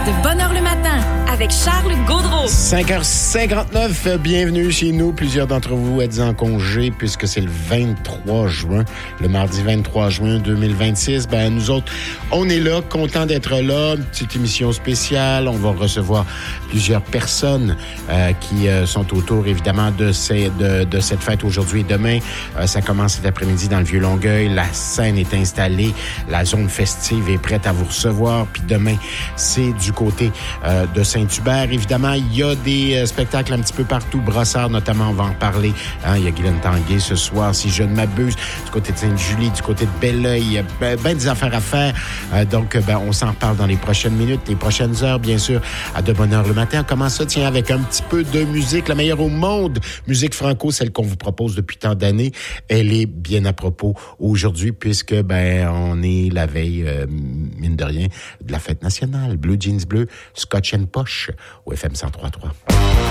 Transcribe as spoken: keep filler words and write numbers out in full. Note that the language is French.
De bonne heure le matin, avec Charles Gaudreau. cinq heures cinquante-neuf, bienvenue chez nous. Plusieurs d'entre vous êtes en congé puisque c'est le vingt-trois juin, le mardi vingt-trois juin deux mille vingt-six. Ben, nous autres, on est là, contents d'être là. Une petite émission spéciale. On va recevoir plusieurs personnes euh, qui euh, sont autour, évidemment, de, ces, de, de cette fête aujourd'hui et demain. Euh, ça commence cet après-midi dans le Vieux-Longueuil. La scène est installée. La zone festive est prête à vous recevoir. Puis demain, c'est du côté euh, de Saint-Hubert. Évidemment, il y a des euh, spectacles un petit peu partout. Brossard, notamment, on va en parler. Hein, il y a Guylaine Tanguay ce soir, si je ne m'abuse. Du côté de Sainte-Julie, du côté de Belleuil, il y a ben, ben des affaires à faire. Euh, donc, ben, on s'en reparle dans les prochaines minutes, les prochaines heures, bien sûr, à De Bonne Heure le matin. On commence ça, tiens, avec un petit peu de musique, la meilleure au monde. Musique franco, celle qu'on vous propose depuis tant d'années. Elle est bien à propos aujourd'hui, puisque, ben, on est la veille, euh, mine de rien, de la fête nationale. Blue Jeans Bleu, Scotch and Posh, au F M cent trois point trois.